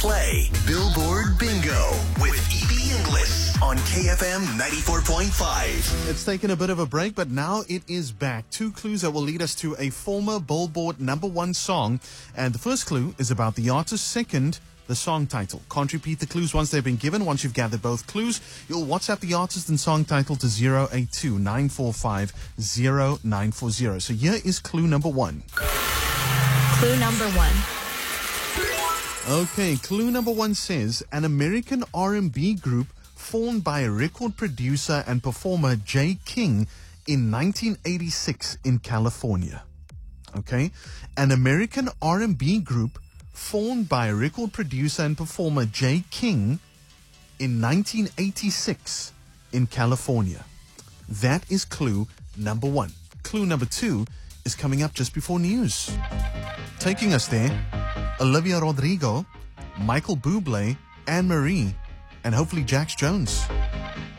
Play Billboard Bingo with E.B. Inglis on KFM 94.5. It's taken a bit of a break, but now it is back. 2 clues that will lead us to a former Billboard #1 song. And the first clue is about the artist. Second, the song title. Can't repeat the clues once they've been given. Once you've gathered both clues, you'll WhatsApp the artist and song title to 082-945-0940. So here is clue number 1. Clue number 1. Okay, clue number 1 says, an American R&B group formed by record producer and performer Jay King in 1986 in California. Okay, an American R&B group formed by record producer and performer Jay King in 1986 in California. That is clue number 1. Clue number 2 is coming up just before news. Taking us there, Olivia Rodrigo, Michael Bublé, Anne Marie, and hopefully Jax Jones.